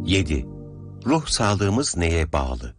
7. Ruh sağlığımız neye bağlı?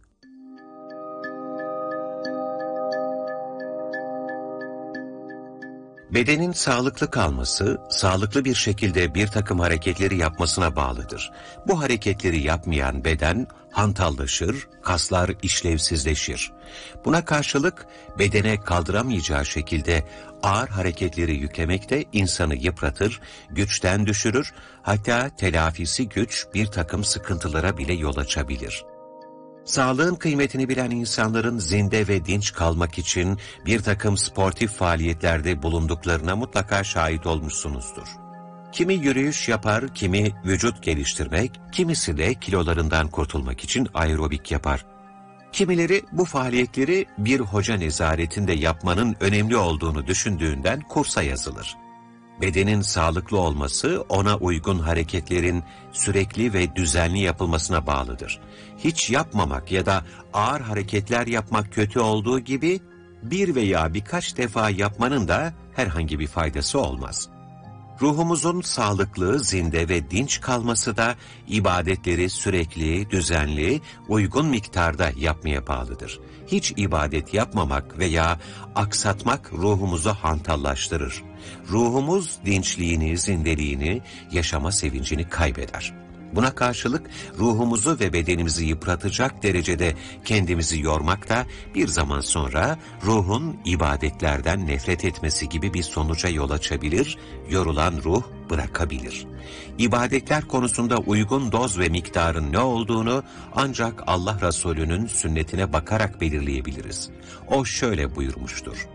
Bedenin sağlıklı kalması, sağlıklı bir şekilde bir takım hareketleri yapmasına bağlıdır. Bu hareketleri yapmayan beden hantallaşır, kaslar işlevsizleşir. Buna karşılık bedene kaldıramayacağı şekilde ağır hareketleri yüklemek de insanı yıpratır, güçten düşürür, hatta telafisi güç bir takım sıkıntılara bile yol açabilir. Sağlığın kıymetini bilen insanların zinde ve dinç kalmak için bir takım sportif faaliyetlerde bulunduklarına mutlaka şahit olmuşsunuzdur. Kimi yürüyüş yapar, kimi vücut geliştirmek, kimisi de kilolarından kurtulmak için aerobik yapar. Kimileri bu faaliyetleri bir hoca nezaretinde yapmanın önemli olduğunu düşündüğünden kursa yazılır. Bedenin sağlıklı olması ona uygun hareketlerin sürekli ve düzenli yapılmasına bağlıdır. Hiç yapmamak ya da ağır hareketler yapmak kötü olduğu gibi bir veya birkaç defa yapmanın da herhangi bir faydası olmaz. Ruhumuzun sağlıklı, zinde ve dinç kalması da ibadetleri sürekli, düzenli, uygun miktarda yapmaya bağlıdır. Hiç ibadet yapmamak veya aksatmak ruhumuzu hantallaştırır. Ruhumuz dinçliğini, zindeliğini, yaşama sevincini kaybeder. Buna karşılık ruhumuzu ve bedenimizi yıpratacak derecede kendimizi yormak da bir zaman sonra ruhun ibadetlerden nefret etmesi gibi bir sonuca yol açabilir, yorulan ruh bırakabilir. İbadetler konusunda uygun doz ve miktarın ne olduğunu ancak Allah Resulü'nün sünnetine bakarak belirleyebiliriz. O şöyle buyurmuştur: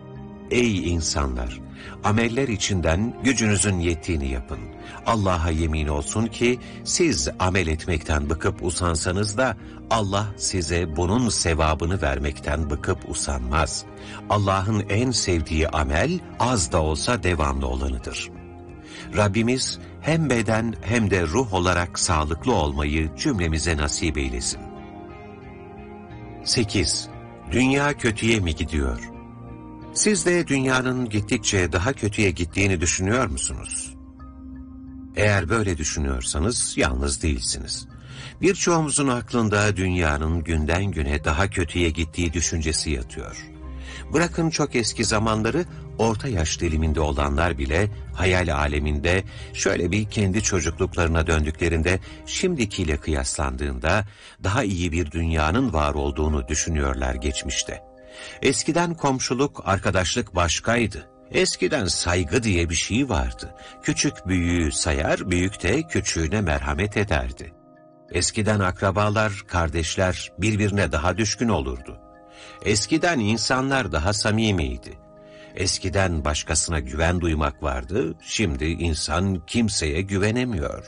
Ey insanlar! Ameller içinden gücünüzün yettiğini yapın. Allah'a yemin olsun ki siz amel etmekten bıkıp usansanız da Allah size bunun sevabını vermekten bıkıp usanmaz. Allah'ın en sevdiği amel az da olsa devamlı olanıdır. Rabbimiz hem beden hem de ruh olarak sağlıklı olmayı cümlemize nasip eylesin. 8. Dünya kötüye mi gidiyor? Siz de dünyanın gittikçe daha kötüye gittiğini düşünüyor musunuz? Eğer böyle düşünüyorsanız yalnız değilsiniz. Birçoğumuzun aklında dünyanın günden güne daha kötüye gittiği düşüncesi yatıyor. Bırakın çok eski zamanları, orta yaş diliminde olanlar bile hayal aleminde şöyle bir kendi çocukluklarına döndüklerinde şimdikiyle kıyaslandığında daha iyi bir dünyanın var olduğunu düşünüyorlar geçmişte. Eskiden komşuluk, arkadaşlık başkaydı. Eskiden saygı diye bir şey vardı. Küçük büyüğü sayar, büyük de küçüğüne merhamet ederdi. Eskiden akrabalar, kardeşler birbirine daha düşkün olurdu. Eskiden insanlar daha samimiydi. Eskiden başkasına güven duymak vardı, şimdi insan kimseye güvenemiyor.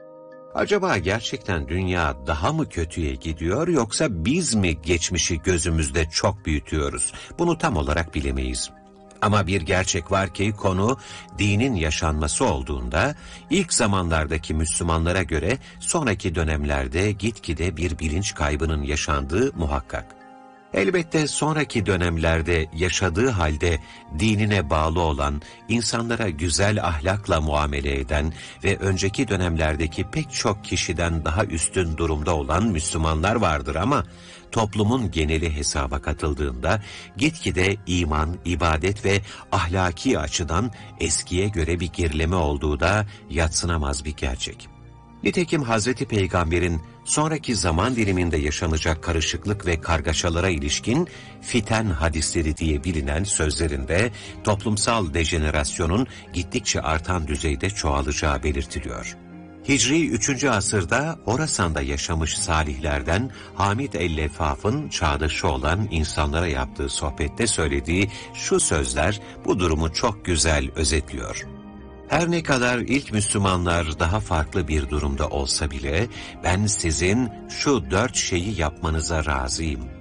Acaba gerçekten dünya daha mı kötüye gidiyor, yoksa biz mi geçmişi gözümüzde çok büyütüyoruz? Bunu tam olarak bilemeyiz. Ama bir gerçek var ki konu dinin yaşanması olduğunda ilk zamanlardaki Müslümanlara göre sonraki dönemlerde gitgide bir bilinç kaybının yaşandığı muhakkak. Elbette sonraki dönemlerde yaşadığı halde dinine bağlı olan, insanlara güzel ahlakla muamele eden ve önceki dönemlerdeki pek çok kişiden daha üstün durumda olan Müslümanlar vardır ama toplumun geneli hesaba katıldığında gitgide iman, ibadet ve ahlaki açıdan eskiye göre bir gerileme olduğu da yadsınamaz bir gerçek. Nitekim Hazreti Peygamber'in sonraki zaman diliminde yaşanacak karışıklık ve kargaşalara ilişkin fiten hadisleri diye bilinen sözlerinde toplumsal dejenerasyonun gittikçe artan düzeyde çoğalacağı belirtiliyor. Hicri 3. asırda Horasan'da yaşamış salihlerden Hamid el-Leffaf'ın çağdaşı olan insanlara yaptığı sohbette söylediği şu sözler bu durumu çok güzel özetliyor. Her ne kadar ilk Müslümanlar daha farklı bir durumda olsa bile ben sizin şu 4 şeyi yapmanıza razıyım.